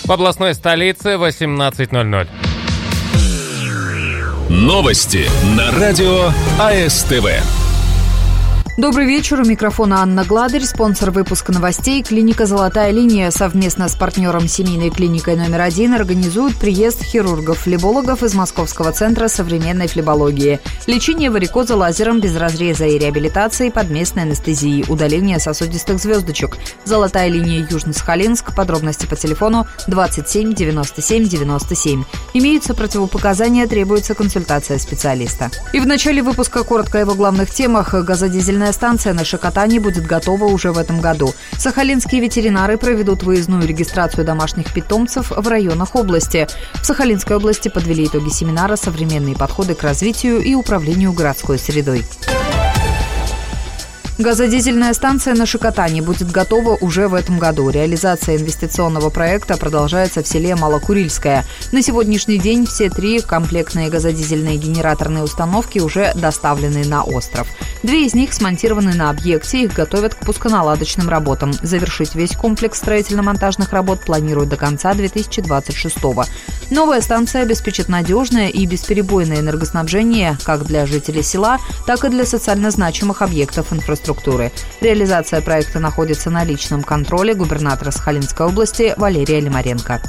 В областной столице 18:00. Новости на радио АСТВ. Добрый вечер. У микрофона Анна Гладырь. Спонсор выпуска новостей — клиника «Золотая линия» совместно с партнером семейной клиникой номер 1 организует приезд хирургов-флебологов из Московского центра современной флебологии. Лечение варикоза лазером без разреза и реабилитации под местной анестезией. Удаление сосудистых звездочек. «Золотая линия» Южно-Сахалинск. Подробности по телефону 27 97 97. Имеются противопоказания, требуется консультация специалиста. И в начале выпуска коротко о его главных темах. Газодизельная станция на Шикотане будет готова уже в этом году. Сахалинские ветеринары проведут выездную регистрацию домашних питомцев в районах области. В Сахалинской области подвели итоги семинара «Современные подходы к развитию и управлению городской средой». Газодизельная станция на Шикотане будет готова уже в этом году. Реализация инвестиционного проекта продолжается в селе Малокурильское. На сегодняшний день все 3 комплектные газодизельные генераторные установки уже доставлены на остров. 2 из них смонтированы на объекте, их готовят к пусконаладочным работам. Завершить весь комплекс строительно-монтажных работ планируют до конца 2026-го. Новая станция обеспечит надежное и бесперебойное энергоснабжение как для жителей села, так и для социально значимых объектов инфраструктуры. Реализация проекта находится на личном контроле губернатора Сахалинской области Валерия Лимаренко.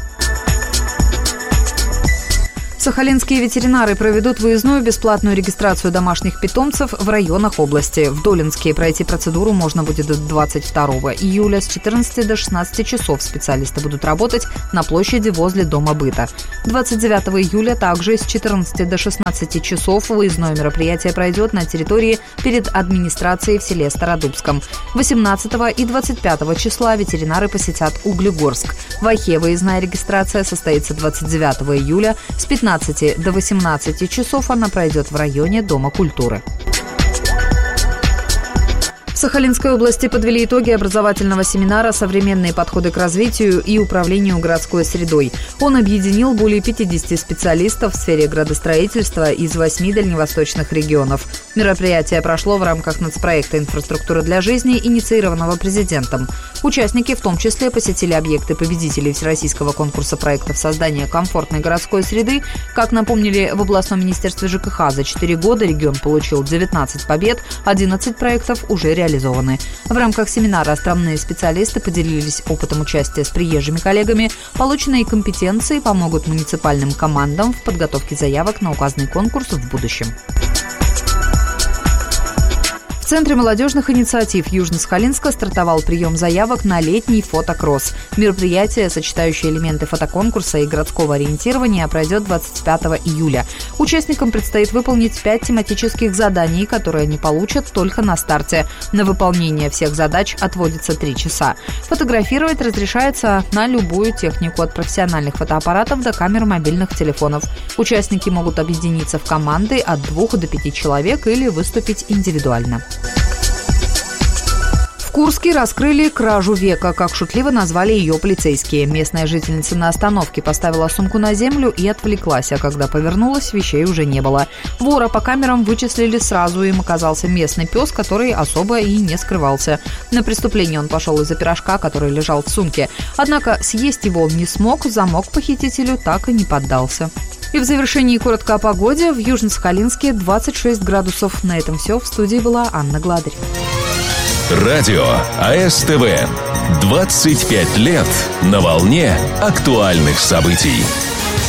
Сахалинские ветеринары проведут выездную бесплатную регистрацию домашних питомцев в районах области. В Долинске пройти процедуру можно будет до 22 июля с 14 до 16 часов. Специалисты будут работать на площади возле Дома быта. 29 июля также с 14 до 16 часов выездное мероприятие пройдет на территории перед администрацией в селе Стародубском. 18 и 25 числа ветеринары посетят Углегорск. В Ахе выездная регистрация состоится 29 июля с 15 до 18 часов. Она пройдет в районе Дома культуры. В Сахалинской области подвели итоги образовательного семинара «Современные подходы к развитию и управлению городской средой». Он объединил более 50 специалистов в сфере градостроительства из 8 дальневосточных регионов. Мероприятие прошло в рамках нацпроекта «Инфраструктура для жизни», инициированного президентом. Участники в том числе посетили объекты победителей Всероссийского конкурса проектов создания комфортной городской среды. Как напомнили в областном министерстве ЖКХ, за 4 года регион получил 19 побед, 11 проектов уже реализованы. В рамках семинара островные специалисты поделились опытом участия с приезжими коллегами. Полученные компетенции помогут муниципальным командам в подготовке заявок на указанный конкурс в будущем. В Центре молодежных инициатив Южно-Сахалинска стартовал прием заявок на летний фотокросс. Мероприятие, сочетающее элементы фотоконкурса и городского ориентирования, пройдет 25 июля. Участникам предстоит выполнить 5 тематических заданий, которые они получат только на старте. На выполнение всех задач отводится 3 часа. Фотографировать разрешается на любую технику, от профессиональных фотоаппаратов до камер мобильных телефонов. Участники могут объединиться в команды от 2 до 5 человек или выступить индивидуально. В Курске раскрыли кражу века, как шутливо назвали ее полицейские. Местная жительница на остановке поставила сумку на землю и отвлеклась, а когда повернулась, вещей уже не было. Вора по камерам вычислили сразу, им оказался местный пес, который особо и не скрывался. На преступление он пошел из-за пирожка, который лежал в сумке. Однако съесть его он не смог, замок похитителю так и не поддался. И в завершении коротко о погоде. В Южно-Сахалинске 26 градусов. На этом все. В студии была Анна Гладырь. Радио АСТВ. 25 лет на волне актуальных событий.